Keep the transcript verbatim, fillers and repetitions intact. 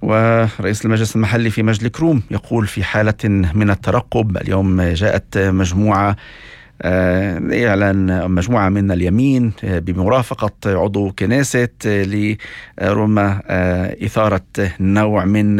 ورئيس المجلس المحلي في مجلس كروم يقول في حالة من الترقب. اليوم جاءت مجموعة إعلان مجموعة من اليمين بمرافقة عضو كنيست لربما إثارة نوع من